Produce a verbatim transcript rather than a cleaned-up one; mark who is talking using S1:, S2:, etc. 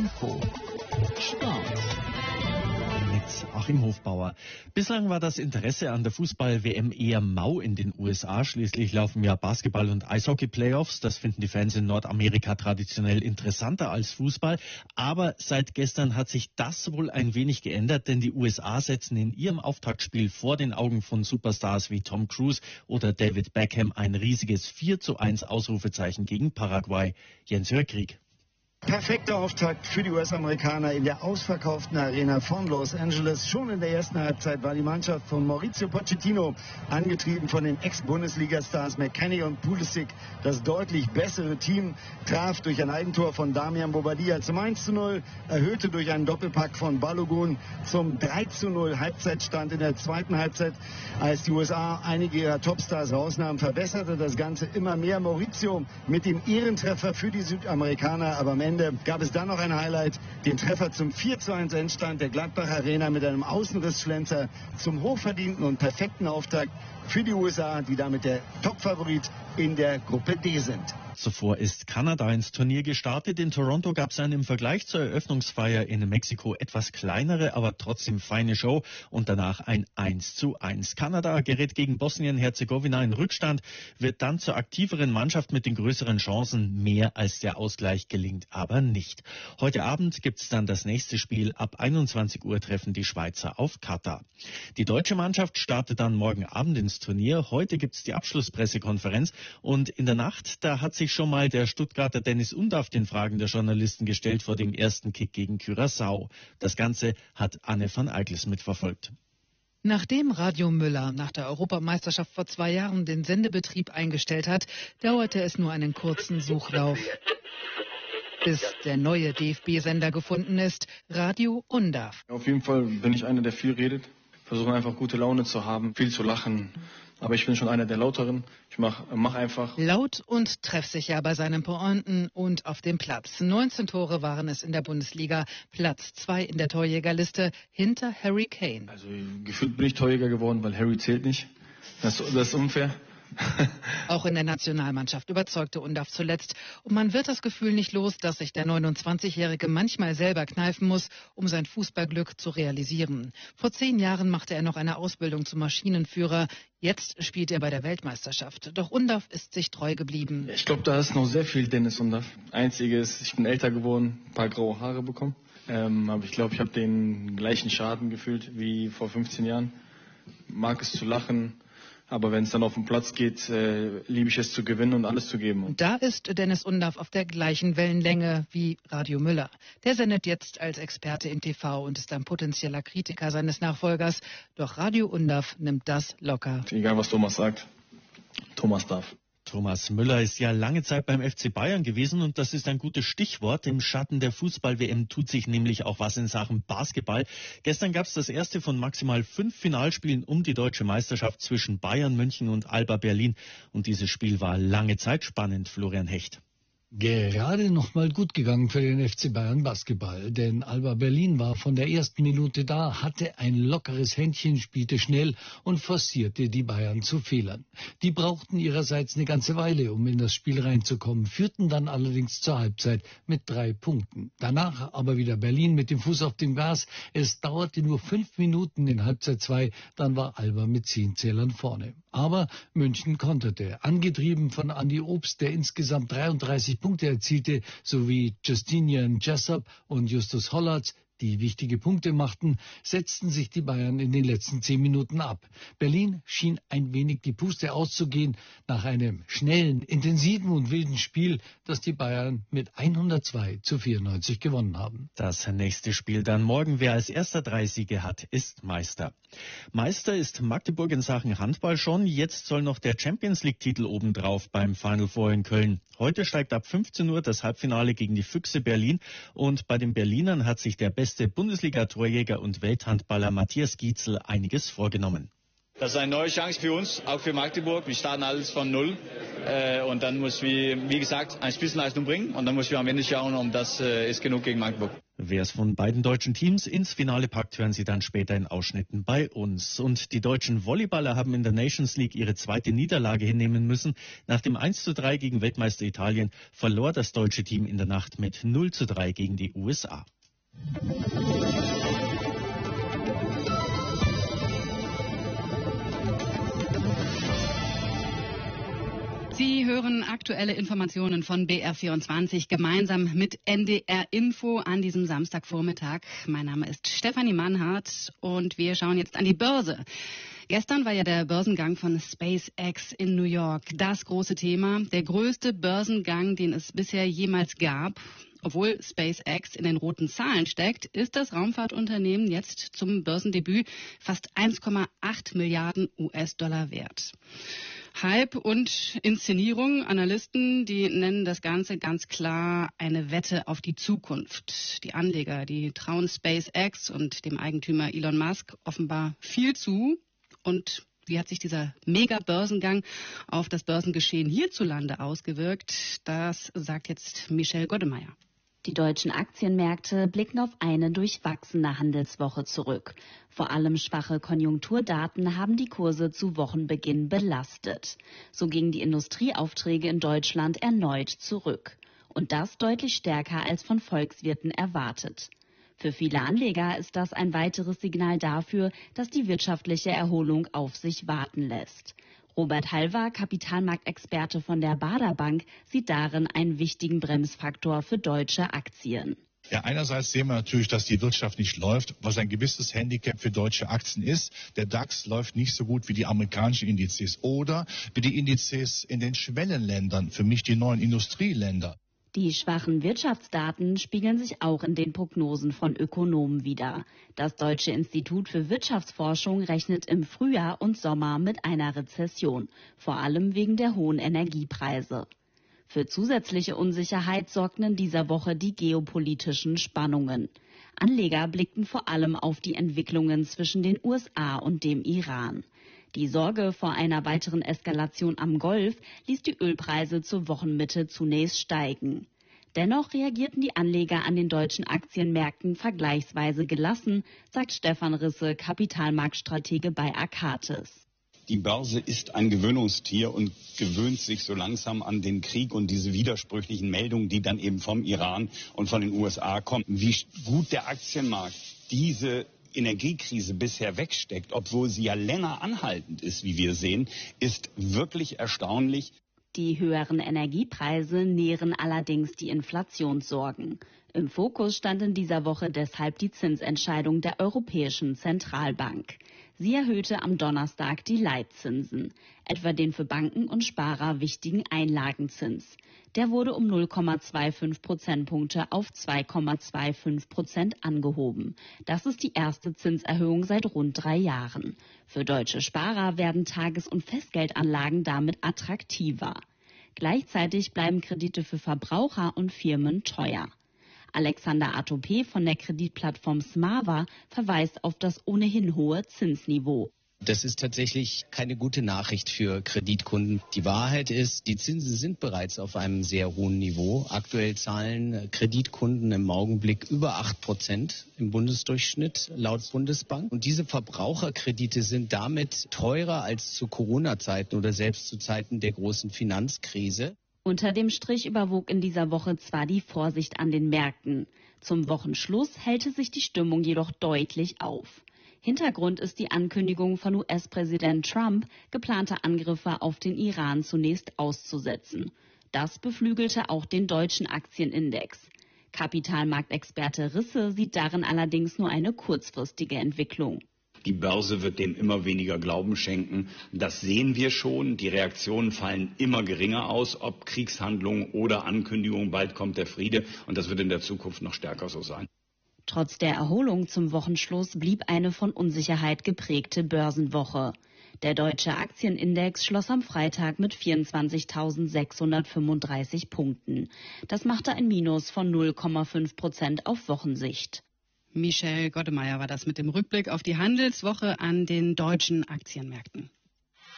S1: Info. Start.
S2: Mit Achim Hofbauer. Bislang war das Interesse an der Fußball-W M eher mau in den U S A. Schließlich laufen ja Basketball- und Eishockey-Playoffs. Das finden die Fans in Nordamerika traditionell interessanter als Fußball. Aber seit gestern hat sich das wohl ein wenig geändert, denn die U S A setzen in ihrem Auftaktspiel vor den Augen von Superstars wie Tom Cruise oder David Beckham ein riesiges vier zu eins Ausrufezeichen gegen Paraguay. Jens Hörkrieg.
S3: Perfekter Auftakt für die U S-Amerikaner in der ausverkauften Arena von Los Angeles. Schon in der ersten Halbzeit war die Mannschaft von Mauricio Pochettino, angetrieben von den Ex-Bundesliga-Stars McKennie und Pulisic, das deutlich bessere Team, traf durch ein Eigentor von Damian Bobadilla zum eins zu null, erhöhte durch einen Doppelpack von Balogun zum drei zu null Halbzeitstand in der zweiten Halbzeit. Als die U S A einige ihrer Topstars rausnahmen, verbesserte das Ganze immer mehr. Mauricio mit dem Ehrentreffer für die Südamerikaner, aber am Ende gab es dann noch ein Highlight, den Treffer zum vier zu eins Endstand der Gladbach Arena mit einem Außenrissschlenzer zum hochverdienten und perfekten Auftakt für die U S A, die damit der Topfavorit in der Gruppe D sind.
S2: Zuvor ist Kanada ins Turnier gestartet. In Toronto gab es eine im Vergleich zur Eröffnungsfeier in Mexiko etwas kleinere, aber trotzdem feine Show und danach ein eins zu eins. Kanada gerät gegen Bosnien-Herzegowina in Rückstand, wird dann zur aktiveren Mannschaft mit den größeren Chancen. Mehr als der Ausgleich gelingt aber nicht. Heute Abend gibt es dann das nächste Spiel. Ab einundzwanzig Uhr treffen die Schweizer auf Katar. Die deutsche Mannschaft startet dann morgen Abend ins Turnier. Heute gibt es die Abschlusspressekonferenz und in der Nacht, da hat sich schon mal der Stuttgarter Dennis Undaff den Fragen der Journalisten gestellt vor dem ersten Kick gegen Curaçao. Das Ganze hat Anne van Eickels mitverfolgt.
S4: Nachdem Radio Müller nach der Europameisterschaft vor zwei Jahren den Sendebetrieb eingestellt hat, dauerte es nur einen kurzen Suchlauf, bis der neue D F B-Sender gefunden ist, Radio Undaff.
S5: Auf jeden Fall bin ich einer, der viel redet, versuche einfach gute Laune zu haben, viel zu lachen. Aber ich bin schon einer der Lauteren. Ich mach, mach einfach.
S4: Laut und treffsicher bei seinen Pointen und auf dem Platz. neunzehn Tore waren es in der Bundesliga. Platz zwei in der Torjägerliste hinter Harry Kane.
S5: Also gefühlt bin ich Torjäger geworden, weil Harry zählt nicht. Das, das ist unfair.
S4: Auch in der Nationalmannschaft überzeugte Undaff zuletzt. Und man wird das Gefühl nicht los, dass sich der neunundzwanzigjährige manchmal selber kneifen muss, um sein Fußballglück zu realisieren. Vor zehn Jahren machte er noch eine Ausbildung zum Maschinenführer. Jetzt spielt er bei der Weltmeisterschaft. Doch Undaff ist sich treu geblieben.
S5: Ich glaube, da ist noch sehr viel Dennis Undaff. Einziges, ich bin älter geworden, ein paar graue Haare bekommen. Ähm, aber ich glaube, ich habe den gleichen Schaden gefühlt wie vor fünfzehn Jahren. Mag es zu lachen. Aber wenn es dann auf den Platz geht, äh, liebe ich es zu gewinnen und alles zu geben.
S4: Und da ist Dennis Undaff auf der gleichen Wellenlänge wie Radio Müller. Der sendet jetzt als Experte im T V und ist ein potenzieller Kritiker seines Nachfolgers. Doch Radio Undaff nimmt das locker.
S5: Egal, was Thomas sagt, Thomas darf.
S2: Thomas Müller ist ja lange Zeit beim F C Bayern gewesen und das ist ein gutes Stichwort. Im Schatten der Fußball-W M tut sich nämlich auch was in Sachen Basketball. Gestern gab es das erste von maximal fünf Finalspielen um die deutsche Meisterschaft zwischen Bayern München und Alba Berlin. Und dieses Spiel war lange Zeit spannend, Florian Hecht.
S1: Gerade noch mal gut gegangen für den F C Bayern Basketball, denn Alba Berlin war von der ersten Minute da, hatte ein lockeres Händchen, spielte schnell und forcierte die Bayern zu Fehlern. Die brauchten ihrerseits eine ganze Weile, um in das Spiel reinzukommen, führten dann allerdings zur Halbzeit mit drei Punkten. Danach aber wieder Berlin mit dem Fuß auf dem Gas. Es dauerte nur fünf Minuten in Halbzeit zwei, dann war Alba mit zehn Zählern vorne. Aber München konterte, angetrieben von Andi Obst, der insgesamt dreiunddreißig Punkte erzielte, sowie Justinian Jessup und Justus Hollatz, die wichtige Punkte machten, setzten sich die Bayern in den letzten zehn Minuten ab. Berlin schien ein wenig die Puste auszugehen nach einem schnellen, intensiven und wilden Spiel, das die Bayern mit hundertzwei zu vierundneunzig gewonnen haben.
S2: Das nächste Spiel dann morgen. Wer als erster drei Siege hat, ist Meister. Meister ist Magdeburg in Sachen Handball schon. Jetzt soll noch der Champions-League-Titel obendrauf beim Final Four in Köln. Heute steigt ab fünfzehn Uhr das Halbfinale gegen die Füchse Berlin. Und bei den Berlinern hat sich der beste Bundesliga-Torjäger und Welthandballer Matthias Gietzel einiges vorgenommen.
S6: Das ist eine neue Chance für uns, auch für Magdeburg. Wir starten alles von Null. Äh, und dann muss wir, wie gesagt, eine Spitzenleistung bringen. Und dann müssen wir am Ende schauen, ob das äh, ist genug gegen Magdeburg.
S2: Wer es von beiden deutschen Teams ins Finale packt, hören Sie dann später in Ausschnitten bei uns. Und die deutschen Volleyballer haben in der Nations League ihre zweite Niederlage hinnehmen müssen. Nach dem eins zu drei gegen Weltmeister Italien verlor das deutsche Team in der Nacht mit null zu drei gegen die U S A.
S7: Sie hören aktuelle Informationen von B R vierundzwanzig gemeinsam mit N D R Info an diesem Samstagvormittag. Mein Name ist Stefanie Mannhardt und wir schauen jetzt an die Börse. Gestern war ja der Börsengang von SpaceX in New York das große Thema. Der größte Börsengang, den es bisher jemals gab. Obwohl SpaceX in den roten Zahlen steckt, ist das Raumfahrtunternehmen jetzt zum Börsendebüt fast eins Komma acht Milliarden U S-Dollar wert. Hype und Inszenierung. Analysten, die nennen das Ganze ganz klar eine Wette auf die Zukunft. Die Anleger, die trauen SpaceX und dem Eigentümer Elon Musk offenbar viel zu. Und wie hat sich dieser Mega-Börsengang auf das Börsengeschehen hierzulande ausgewirkt? Das sagt jetzt Michelle Goddemeyer.
S8: Die deutschen Aktienmärkte blicken auf eine durchwachsene Handelswoche zurück. Vor allem schwache Konjunkturdaten haben die Kurse zu Wochenbeginn belastet. So gingen die Industrieaufträge in Deutschland erneut zurück. Und das deutlich stärker als von Volkswirten erwartet. Für viele Anleger ist das ein weiteres Signal dafür, dass die wirtschaftliche Erholung auf sich warten lässt. Robert Halver, Kapitalmarktexperte von der Baader Bank, sieht darin einen wichtigen Bremsfaktor für deutsche Aktien.
S9: Ja, einerseits sehen wir natürlich, dass die Wirtschaft nicht läuft, was ein gewisses Handicap für deutsche Aktien ist. Der DAX läuft nicht so gut wie die amerikanischen Indizes oder wie die Indizes in den Schwellenländern, für mich die neuen Industrieländer.
S8: Die schwachen Wirtschaftsdaten spiegeln sich auch in den Prognosen von Ökonomen wider. Das Deutsche Institut für Wirtschaftsforschung rechnet im Frühjahr und Sommer mit einer Rezession, vor allem wegen der hohen Energiepreise. Für zusätzliche Unsicherheit sorgten in dieser Woche die geopolitischen Spannungen. Anleger blickten vor allem auf die Entwicklungen zwischen den U S A und dem Iran. Die Sorge vor einer weiteren Eskalation am Golf ließ die Ölpreise zur Wochenmitte zunächst steigen. Dennoch reagierten die Anleger an den deutschen Aktienmärkten vergleichsweise gelassen, sagt Stefan Risse, Kapitalmarktstratege bei Akates.
S10: Die Börse ist ein Gewöhnungstier und gewöhnt sich so langsam an den Krieg und diese widersprüchlichen Meldungen, die dann eben vom Iran und von den U S A kommen. Wie gut der Aktienmarkt diese Energiekrise bisher wegsteckt, obwohl sie ja länger anhaltend ist, wie wir sehen, ist wirklich erstaunlich.
S8: Die höheren Energiepreise nähren allerdings die Inflationssorgen. Im Fokus stand in dieser Woche deshalb die Zinsentscheidung der Europäischen Zentralbank. Sie erhöhte am Donnerstag die Leitzinsen, etwa den für Banken und Sparer wichtigen Einlagenzins. Der wurde um null Komma fünfundzwanzig Prozentpunkte auf zwei Komma fünfundzwanzig Prozent angehoben. Das ist die erste Zinserhöhung seit rund drei Jahren. Für deutsche Sparer werden Tages- und Festgeldanlagen damit attraktiver. Gleichzeitig bleiben Kredite für Verbraucher und Firmen teuer. Alexander Atopé von der Kreditplattform Smava verweist auf das ohnehin hohe Zinsniveau.
S11: Das ist tatsächlich keine gute Nachricht für Kreditkunden. Die Wahrheit ist, die Zinsen sind bereits auf einem sehr hohen Niveau. Aktuell zahlen Kreditkunden im Augenblick über acht Prozent im Bundesdurchschnitt laut Bundesbank. Und diese Verbraucherkredite sind damit teurer als zu Corona-Zeiten oder selbst zu Zeiten der großen Finanzkrise.
S8: Unter dem Strich überwog in dieser Woche zwar die Vorsicht an den Märkten. Zum Wochenschluss hellte sich die Stimmung jedoch deutlich auf. Hintergrund ist die Ankündigung von U S-Präsident Trump, geplante Angriffe auf den Iran zunächst auszusetzen. Das beflügelte auch den deutschen Aktienindex. Kapitalmarktexperte Risse sieht darin allerdings nur eine kurzfristige Entwicklung.
S10: Die Börse wird dem immer weniger Glauben schenken. Das sehen wir schon. Die Reaktionen fallen immer geringer aus, ob Kriegshandlungen oder Ankündigungen, bald kommt der Friede. Und das wird in der Zukunft noch stärker so sein.
S8: Trotz der Erholung zum Wochenschluss blieb eine von Unsicherheit geprägte Börsenwoche. Der deutsche Aktienindex schloss am Freitag mit vierundzwanzigtausendsechshundertfünfunddreißig Punkten. Das machte ein Minus von null Komma fünf Prozent auf Wochensicht.
S7: Michelle Goddemeyer war das mit dem Rückblick auf die Handelswoche an den deutschen Aktienmärkten.